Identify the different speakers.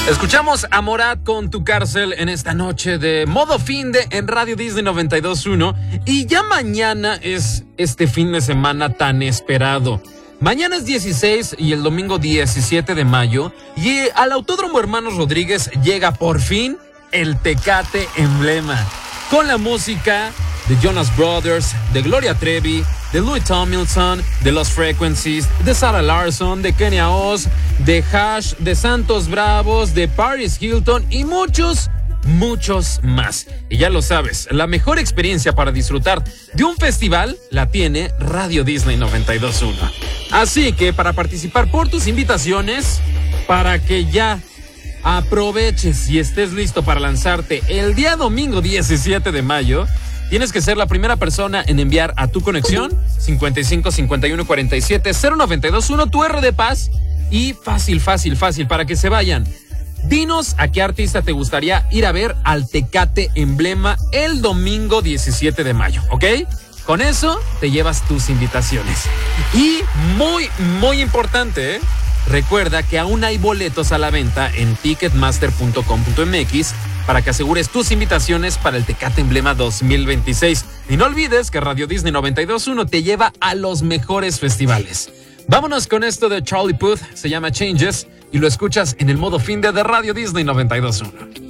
Speaker 1: Escuchamos a Morat con Tu Cárcel en esta noche de Modo Finde en Radio Disney 92.1 y ya mañana es este fin de semana tan esperado. Mañana es 16 y el domingo 17 de mayo y al Autódromo Hermanos Rodríguez llega por fin el Tecate Emblema con la música de Jonas Brothers, de Gloria Trevi, de Louis Tomlinson, de Los Frequencies, de Sarah Larsson, de Kenya Oz, de Hash, de Santos Bravos, de Paris Hilton y muchos más. Y ya lo sabes, la mejor experiencia para disfrutar de un festival la tiene Radio Disney 92.1. Así que para participar por tus invitaciones, para que ya aproveches y estés listo para lanzarte el día domingo 17 de mayo, tienes que ser la primera persona en enviar a tu conexión 55 51 47 0921 tu R de paz y fácil para que se vayan. Dinos a qué artista te gustaría ir a ver al Tecate Emblema el domingo 17 de mayo, ¿ok? Con eso te llevas tus invitaciones. Y muy importante, ¿eh? Recuerda que aún hay boletos a la venta en ticketmaster.com.mx para que asegures tus invitaciones para el Tecate Emblema 2026. Y no olvides que Radio Disney 92.1 te lleva a los mejores festivales. Vámonos con esto de Charlie Puth, se llama Changes, y lo escuchas en el Modo Finde de Radio Disney 92.1.